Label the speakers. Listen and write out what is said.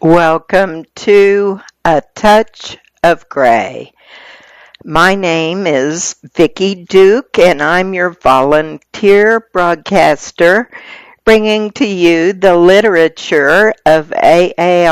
Speaker 1: Welcome to A Touch of Gray. My name is Vicki Duke, and I'm your volunteer broadcaster, bringing to you the literature of A.A.